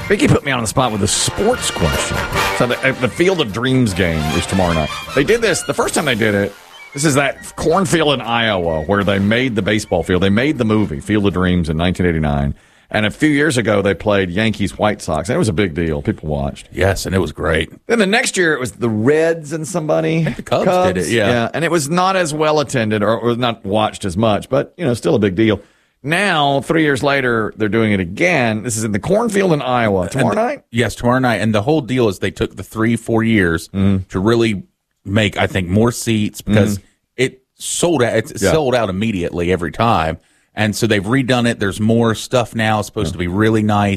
Vicky put me on the spot with a sports question. So the Field of Dreams game is tomorrow night. They did this, the first time they did it, this is that cornfield in Iowa where they made the baseball field. They made the movie, Field of Dreams, in 1989. And a few years ago, they played Yankees-White Sox. And it was a big deal. People watched. Yes, and it was great. Then the next year, it was the Reds and somebody. I think the Cubs did it, yeah. And it was not as well attended or not watched as much, but, still a big deal. Now, 3 years later, they're doing it again. This is in the cornfield in Iowa. Tomorrow night? Yes, tomorrow night. And the whole deal is they took the 3-4 years to really make, I think, more seats because it sold out. It's sold out immediately every time. And so they've redone it. There's more stuff now. It's supposed to be really nice.